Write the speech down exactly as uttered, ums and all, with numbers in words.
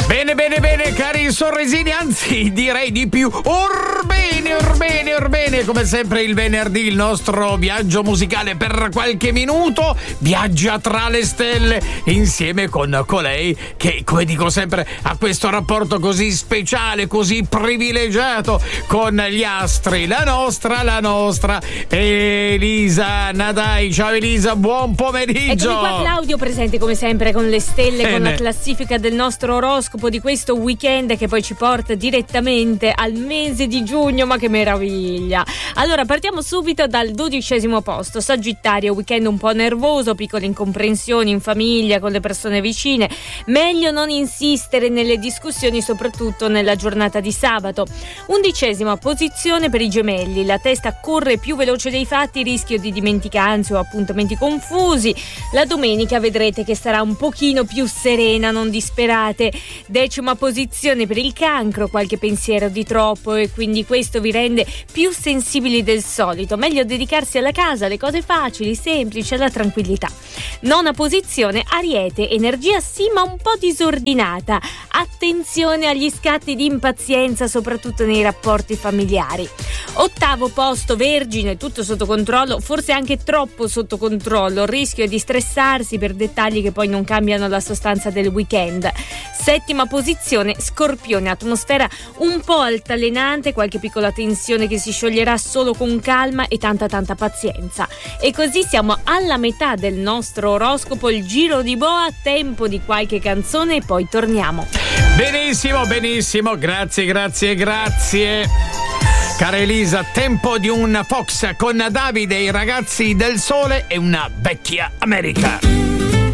Bene, bene, bene, cari sorrisini, anzi direi di più. Orbene, orbene, orbene, come sempre il venerdì il nostro viaggio musicale per qualche minuto viaggia tra le stelle insieme con colei che, come dico sempre, ha questo rapporto così speciale, così privilegiato con gli astri. La nostra, la nostra Elisa Nadai. Ciao Elisa, buon pomeriggio. Eccomi qua, Claudio, presente come sempre con le stelle, Bene. con la classifica del nostro oroscopo di questo weekend che poi ci porta direttamente al mese di giugno. Ma che meraviglia! Allora partiamo subito dal dodicesimo posto, Sagittario. Weekend un po' nervoso, piccole incomprensioni in famiglia con le persone vicine, meglio non insistere nelle discussioni, soprattutto nella giornata di sabato. Undicesima posizione per i Gemelli, la testa corre più veloce dei fatti, rischio di dimenticanze o appuntamenti confusi. La domenica vedrete che sarà un pochino più serena, non disperate. Decima posizione per il Cancro, qualche pensiero di troppo e quindi questo vi rende più sensibili del solito, meglio dedicarsi alla casa, alle cose facili, semplici, alla tranquillità. Nona posizione, Ariete, energia sì ma un po' disordinata, attenzione agli scatti di impazienza soprattutto nei rapporti familiari. Ottavo posto, Vergine, tutto sotto controllo, forse anche troppo sotto controllo, il rischio è di stressarsi per dettagli che poi non cambiano la sostanza del weekend. Settima posizione, Scorpione, atmosfera un po' altalenante, qualche piccola tensione che si scioglierà solo con calma e tanta tanta pazienza. E così siamo alla metà del nostro oroscopo, il giro di boa, tempo di qualche canzone e poi torniamo. Benissimo, benissimo, grazie, grazie, grazie. Cara Elisa, tempo di un Fox con Davide, i ragazzi del sole e una vecchia America.